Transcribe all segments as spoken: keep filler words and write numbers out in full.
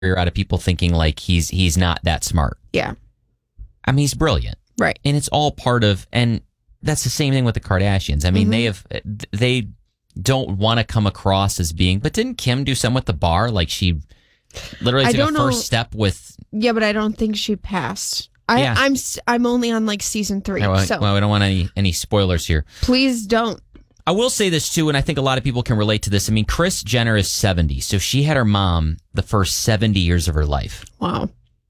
out of people thinking like he's he's not that smart. Yeah. I mean, he's brilliant. Right. And it's all part of, and that's the same thing with the Kardashians. I mean, Mm-hmm. they have, they don't want to come across as being, but didn't Kim do some with the bar? Like she literally I took don't a first know. step with. Yeah, but I don't think she passed. I, Yeah. I'm s- I'm only on like season three, Well, so well, we don't want any any spoilers here. please don't. I will say this too, and I think a lot of people can relate to this. I mean, Kris Jenner is seventy, so she had her mom the first seventy years of her life. Wow,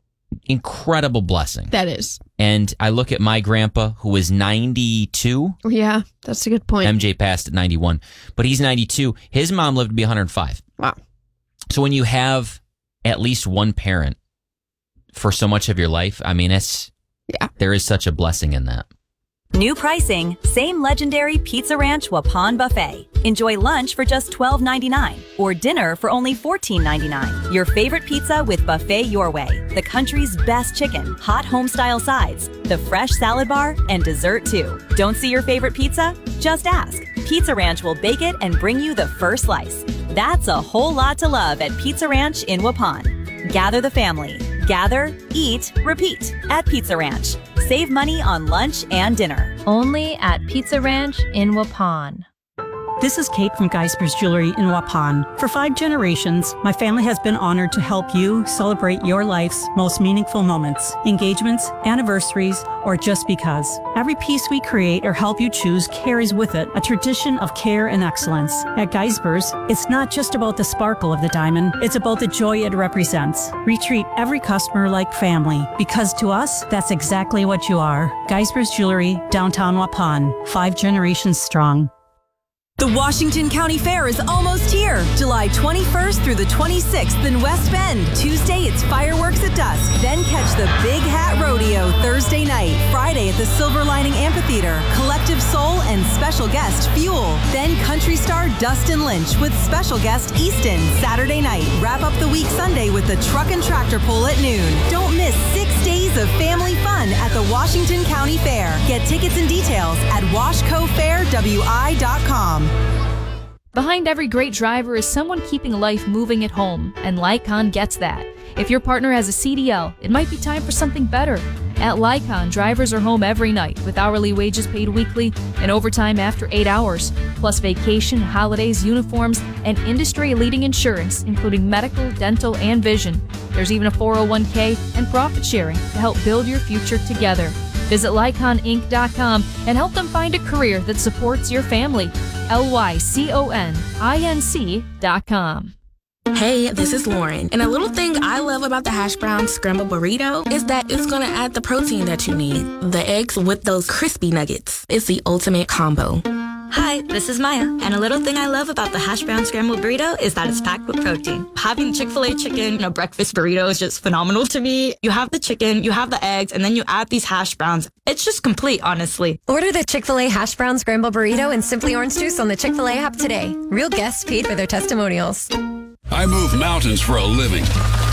Incredible blessing. that is. And I look at my grandpa, who is ninety-two. Yeah, that's a good point. M J passed at ninety-one, but he's ninety-two. His mom lived to be one hundred five. Wow. So when you have at least one parent for so much of your life, I mean, it's Yeah. there is such a blessing in that. New pricing, same legendary Pizza Ranch Wapan buffet. Enjoy lunch for just twelve ninety-nine or dinner for only fourteen ninety-nine. Your favorite pizza with Buffet Your Way. The country's best chicken, hot home-style sides, the fresh salad bar, and dessert too. Don't see your favorite pizza? Just ask. Pizza Ranch will bake it and bring you the first slice. That's a whole lot to love at Pizza Ranch in Wapan. Gather the family. Gather, eat, repeat at Pizza Ranch. Save money on lunch and dinner. Only at Pizza Ranch in Wapan. This is Kate from Geisper's Jewelry in Wapan. For five generations, my family has been honored to help you celebrate your life's most meaningful moments, engagements, anniversaries, or just because. Every piece we create or help you choose carries with it a tradition of care and excellence. At Geisper's, it's not just about the sparkle of the diamond, it's about the joy it represents. We treat every customer like family, because to us, that's exactly what you are. Geisper's Jewelry, downtown Wapan, five generations strong. The Washington County Fair is almost here. July twenty-first through the twenty-sixth in West Bend. Tuesday, it's fireworks at dusk. Then catch the Big Hat Rodeo Thursday night. Friday at the Silver Lining Amphitheater. Collective Soul and special guest Fuel. Then country star Dustin Lynch with special guest Easton. Saturday night. Wrap up the week Sunday with the Truck and Tractor Pull at noon. Don't miss six days of family fun at the Washington County Fair. Get tickets and details at washco fair w i dot com. Behind every great driver is someone keeping life moving at home, and Lycon gets that. If your partner has a C D L, it might be time for something better. At Lycon, drivers are home every night with hourly wages paid weekly and overtime after eight hours, plus vacation, holidays, uniforms, and industry-leading insurance, including medical, dental, and vision. There's even a four oh one k and profit sharing to help build your future together. Visit lycon inc dot com and help them find a career that supports your family. L Y C O N I N C dot com. Hey, this is Lauren, and a little thing I love about the hash brown scrambled burrito is that it's gonna add the protein that you need. The eggs with those crispy nuggets. It's the ultimate combo. Hi, this is Maya, and a little thing I love about the hash brown scrambled burrito is that it's packed with protein. Having Chick-fil-A chicken in a breakfast burrito is just phenomenal to me. You have the chicken, you have the eggs, and then you add these hash browns. It's just complete, honestly. Order the Chick-fil-A hash brown scrambled burrito and Simply Orange Juice on the Chick-fil-A app today. Real guests paid for their testimonials. I move mountains for a living.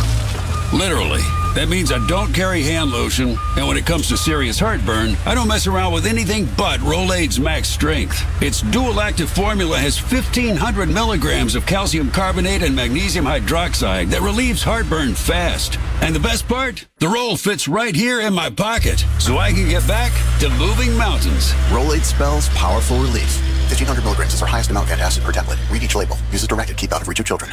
Literally. That means I don't carry hand lotion, and when it comes to serious heartburn, I don't mess around with anything but Rolaids Max Strength. Its dual-active formula has fifteen hundred milligrams of calcium carbonate and magnesium hydroxide that relieves heartburn fast. And the best part? The roll fits right here in my pocket, so I can get back to moving mountains. Rolaids spells powerful relief. fifteen hundred milligrams is our highest amount of antacid per tablet. Read each label. Use as directed. Keep out of reach of children.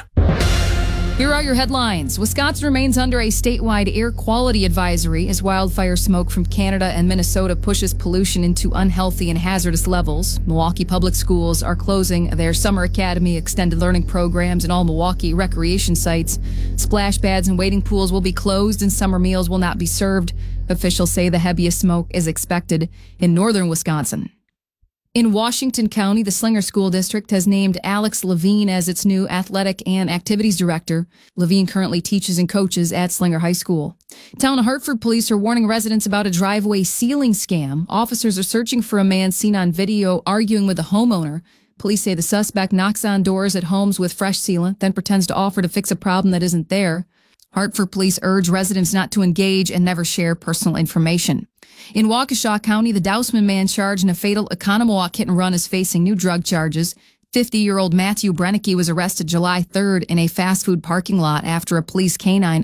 Here are your headlines. Wisconsin remains under a statewide air quality advisory as wildfire smoke from Canada and Minnesota pushes pollution into unhealthy and hazardous levels. Milwaukee Public Schools are closing their Summer Academy extended learning programs and all Milwaukee recreation sites. Splash pads and wading pools will be closed and summer meals will not be served. Officials say the heaviest smoke is expected in northern Wisconsin. In Washington County, the Slinger School District has named Alex Levine as its new athletic and activities director. Levine currently teaches and coaches at Slinger High School. Town of Hartford police are warning residents about a driveway ceiling scam. Officers are searching for a man seen on video arguing with a homeowner. Police say the suspect knocks on doors at homes with fresh sealant, then pretends to offer to fix a problem that isn't there. Hartford police urge residents not to engage and never share personal information. In Waukesha County, the Dousman man charged in a fatal Economowoc hit and run is facing new drug charges. fifty-year-old Matthew Brennicky was arrested July third in a fast food parking lot after a police canine